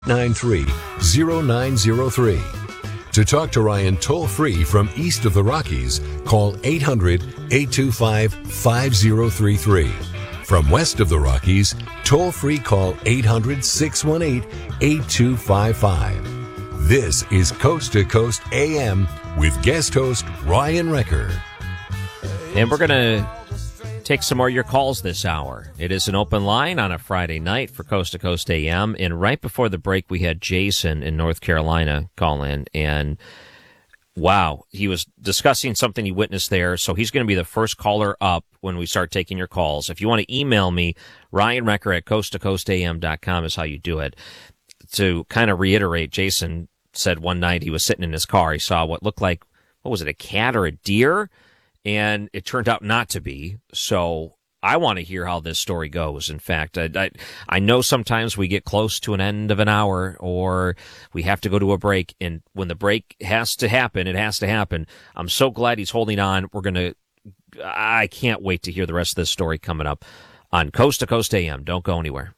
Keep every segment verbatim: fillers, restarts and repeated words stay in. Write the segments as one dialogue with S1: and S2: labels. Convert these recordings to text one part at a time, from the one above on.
S1: nine three, zero nine zero three. To talk to Ryan toll-free from east of the Rockies, call eight hundred, eight two five, five zero three three. From west of the Rockies, toll-free call eight hundred, six one eight, eight two five five. This is Coast to Coast A M with guest host Ryan Wrecker.
S2: And we're going to take some more of your calls this hour. It is an open line on a Friday night for Coast to Coast A M. And right before the break, we had Jason in North Carolina call in. And wow, he was discussing something he witnessed there. So he's going to be the first caller up when we start taking your calls. If you want to email me, Ryan Wrecker at coast to coast a m dot com is how you do it. To kind of reiterate, Jason said one night he was sitting in his car. He saw what looked like, what was it, a cat or a deer? And it turned out not to be. So I want to hear how this story goes. In fact, I, I, I know sometimes we get close to an end of an hour or we have to go to a break. And when the break has to happen, it has to happen. I'm so glad he's holding on. We're going to, I can't wait to hear the rest of this story coming up on Coast to Coast A M. Don't go anywhere.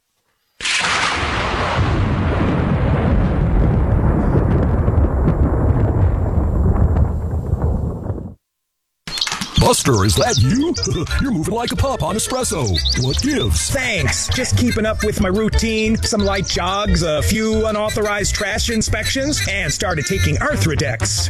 S3: Buster, is that you? You're moving like a pup on espresso. What gives?
S4: Thanks. Just keeping up with my routine. Some light jogs, a few unauthorized trash inspections, and started taking Arthrodex.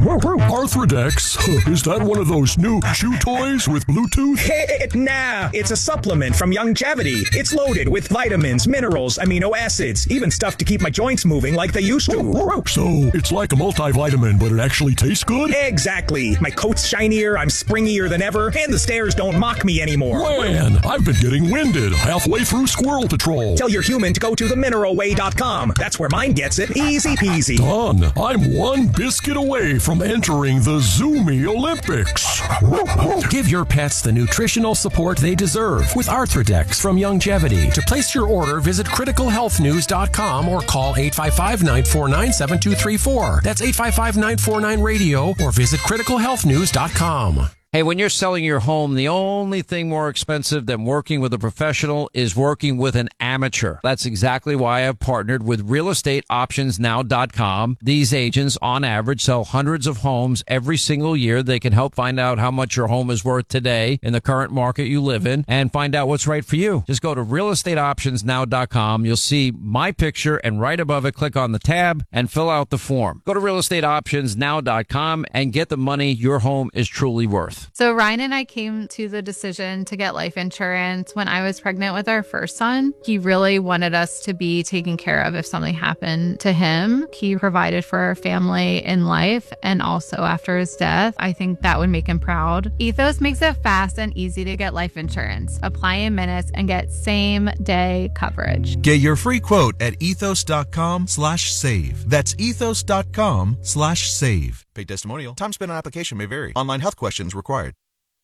S3: Arthrodex? Is that one of those new chew toys with Bluetooth?
S4: Hey, nah, it's a supplement from Youngevity. It's loaded with vitamins, minerals, amino acids, even stuff to keep my joints moving like they used to.
S3: So it's like a multivitamin, but it actually tastes good?
S4: Exactly. My coat's shinier, I'm springier than ever, and the stairs don't mock me anymore.
S3: Man, I've been getting winded halfway through Squirrel Patrol.
S4: Tell your human to go to the mineral way dot com. That's where mine gets it. Easy peasy.
S3: Done. I'm one biscuit away from entering the Zoomy Olympics.
S5: Give your pets the nutritional support they deserve with Arthrodex from Youngevity. To place your order, visit critical health news dot com or call eight five five, nine four nine, seven two three four. That's eight five five, nine four nine, radio or visit critical health news dot com.
S6: Hey, when you're selling your home, the only thing more expensive than working with a professional is working with an amateur. That's exactly why I've partnered with real estate options now dot com. These agents, on average, sell hundreds of homes every single year. They can help find out how much your home is worth today in the current market you live in and find out what's right for you. Just go to real estate options now dot com. You'll see my picture, and right above it, click on the tab and fill out the form. Go to real estate options now dot com and get the money your home is truly worth.
S7: So Ryan and I came to the decision to get life insurance when I was pregnant with our first son. He really wanted us to be taken care of if something happened to him. He provided for our family in life and also after his death. I think that would make him proud. Ethos makes it fast and easy to get life insurance. Apply in minutes and get same day coverage.
S8: Get your free quote at ethos dot com slash save. That's ethos dot com slash save. Paid testimonial. Time spent on application may vary. Online health questions required.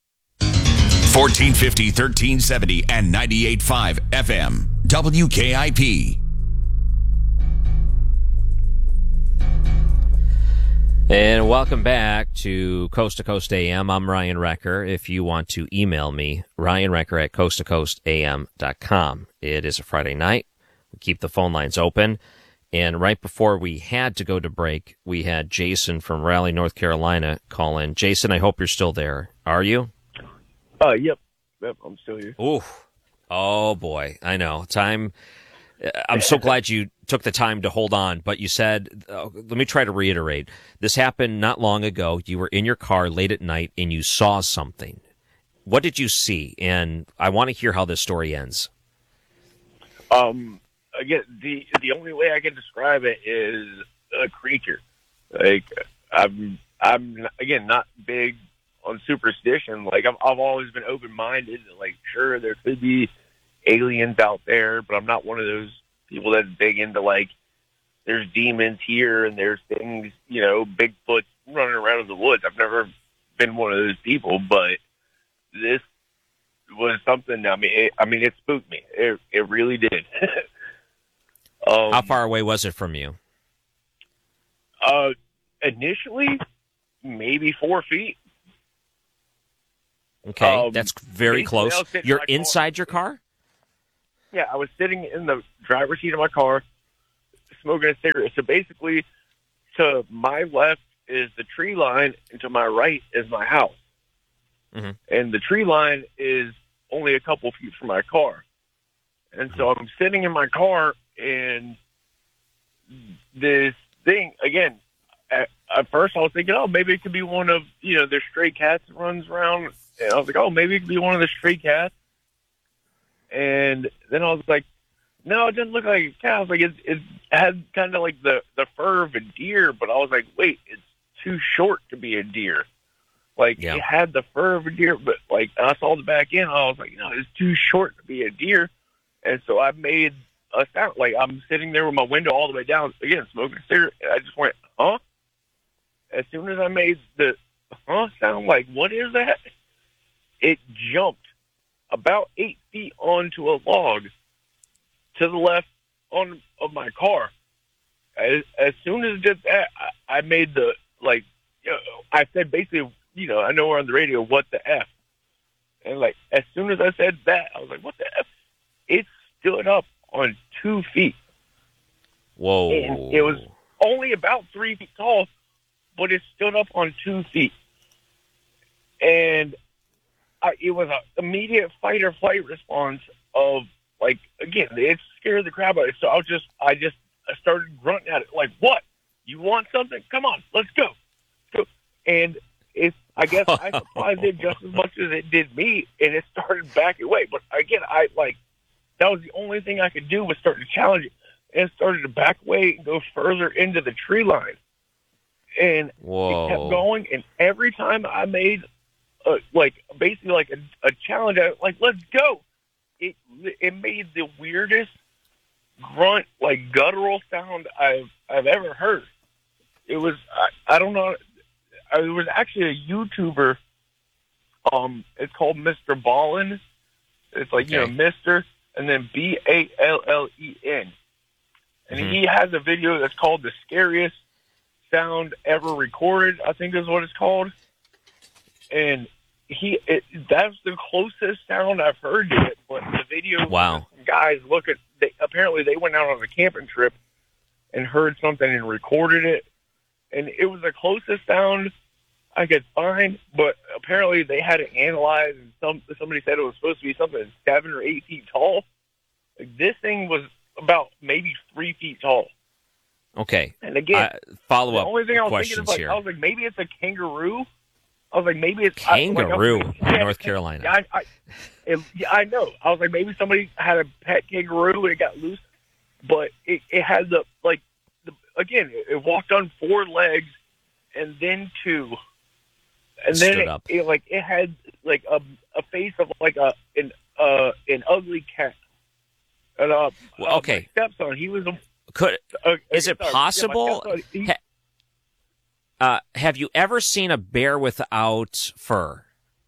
S9: fourteen fifty, thirteen seventy, and ninety-eight point five F M. W K I P.
S2: And welcome back to Coast to Coast A M. I'm Ryan Wrecker. If you want to email me, Ryan Wrecker at coast to coast a m dot com. It is a Friday night. We keep the phone lines open. And right before we had to go to break, we had Jason from Raleigh, North Carolina, call in. Jason, I hope you're still there. Are you?
S10: Uh, yep. Yep, I'm still here.
S2: Ooh. Oh, boy. I know. Time. I'm so glad you took the time to hold on. But you said, uh, let me try to reiterate. This happened not long ago. You were in your car late at night and you saw something. What did you see? And I want to hear how this story ends.
S10: Um... Again, the the only way I can describe it is a creature. Like I'm, I'm again not big on superstition. Like I've, I've always been open minded. Like sure, there could be aliens out there, but I'm not one of those people that's big into like there's demons here and there's things, you know, Bigfoot running around in the woods. I've never been one of those people, but this was something. I mean, it, I mean, it spooked me. It it really did. Um,
S2: How far away was it from you?
S10: Uh, initially, maybe four feet.
S2: Okay,
S10: um,
S2: that's very close. You're inside your car?
S10: Yeah, I was sitting in the driver's seat of my car, smoking a cigarette. So basically, to my left is the tree line, and to my right is my house.
S2: Mm-hmm.
S10: And the tree line is only a couple feet from my car. And so I'm sitting in my car, and this thing, again, at, at first I was thinking, oh, maybe it could be one of, you know, there's stray cats that runs around. And I was like, oh, maybe it could be one of the stray cats. And then I was like, no, it didn't look like a cat. I was like, it, it had kind of like the, the fur of a deer, but I was like, wait, it's too short to be a deer. Like,
S2: yeah.
S10: It had the fur of a deer, but, like, I saw the back end, I was like, no, it's too short to be a deer. And so I made a sound. Like, I'm sitting there with my window all the way down, again, smoking a cigarette, and I just went, huh? As soon as I made the huh sound, like, what is that? It jumped about eight feet onto a log to the left on of my car. As, as soon as it did that, I, I made the, like, you know, I said basically, you know, I know we're on the radio, what the F? And, like, as soon as I said that, I was like, what the F? It stood up on two feet.
S2: Whoa.
S10: And it was only about three feet tall, but it stood up on two feet. And I, it was an immediate fight or flight response of, like, again, it scared the crap out of it. So I was just, I just I started grunting at it, like, what? You want something? Come on, let's go. go. And it's, I guess I surprised it just as much as it did me, and it started backing away. But again, I, like, that was the only thing I could do was start to challenge it. And it started to back away and go further into the tree line. And
S2: Whoa.
S10: It kept going, and every time I made, uh, like, basically like a, a challenge, I, like, let's go, it it made the weirdest grunt, like, guttural sound I've I've ever heard. It was, I, I don't know, it was actually a YouTuber, um, it's called Mister Ballin. It's like, okay. you know, Mister and then B A L L E N. And mm-hmm. he has a video that's called The Scariest Sound Ever Recorded, I think is what it's called. And he it, that's the closest sound I've heard to it. But the video,
S2: wow.
S10: guys look at, they, apparently they went out on a camping trip and heard something and recorded it. And it was the closest sound I could find, but apparently they had it analyzed, and some somebody said it was supposed to be something seven or eight feet tall. Like, this thing was about maybe three feet tall.
S2: Okay.
S10: And again,
S2: uh, follow up.
S10: The only thing I was
S2: questions
S10: thinking of, like,
S2: here.
S10: I was like, maybe it's a kangaroo. I was like, maybe it's
S2: kangaroo
S10: I, like,
S2: in
S10: yeah,
S2: North Carolina.
S10: Yeah, I, I, it, yeah, I know. I was like, maybe somebody had a pet kangaroo and it got loose, but it, it had the like, the, again, it, it walked on four legs and then two. And then
S2: Stood
S10: it,
S2: up.
S10: it like it had like a a face of like a an uh an ugly cat. And uh,
S2: well, okay,
S10: uh, my stepson, he was a.
S2: Could
S10: uh,
S2: is it
S10: sorry,
S2: possible?
S10: Yeah, he,
S2: ha, uh, have you ever seen a bear without fur?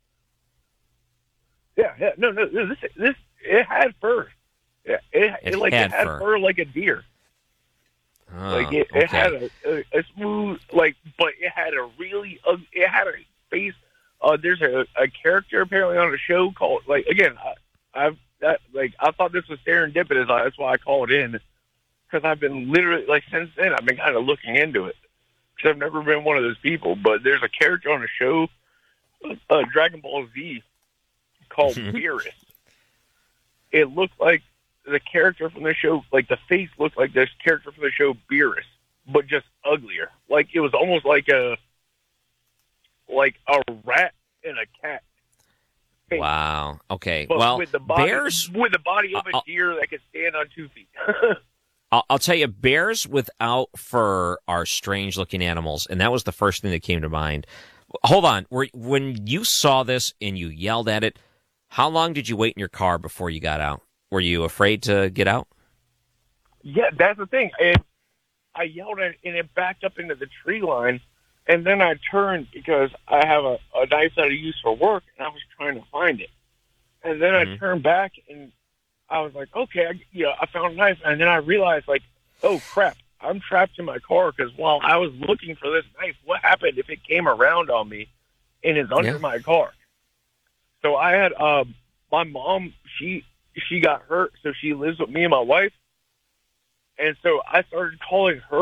S10: Yeah, yeah, no, no, this this it had fur. Yeah, it,
S2: it,
S10: it like
S2: had
S10: it had
S2: fur.
S10: fur like a deer.
S2: Oh,
S10: like it,
S2: okay.
S10: it had a, a, a smooth, like, but it had a really, uh, it had a face. Uh, there's a, a character apparently on a show called, like, again, I, I've that like I thought this was serendipitous. That's why I called in, because I've been literally like since then I've been kind of looking into it, because I've never been one of those people. But there's a character on a show, uh, Dragon Ball Z, called Beerus. It looked like the character from the show, like the face looked like this character from the show Beerus, but just uglier. Like it was almost like a like a rat and a cat face.
S2: Wow. Okay.
S10: But
S2: well,
S10: with the body,
S2: bears
S10: with the body of a
S2: I'll,
S10: deer that could stand on two feet.
S2: I'll, I'll tell you, bears without fur are strange-looking animals, and that was the first thing that came to mind. Hold on. Were, when you saw this and you yelled at it, how long did you wait in your car before you got out? Were you afraid to get out?
S10: Yeah, that's the thing. And I yelled at it, and it backed up into the tree line. And then I turned because I have a, a knife that I use for work, and I was trying to find it. And then mm-hmm. I turned back, and I was like, okay, I, you know, I found a knife. And then I realized, like, oh, crap, I'm trapped in my car because while I was looking for this knife, what happened if it came around on me and is under
S2: yeah.
S10: my car? So I had um, my mom, she... she got hurt, so she lives with me and my wife. And so I started calling her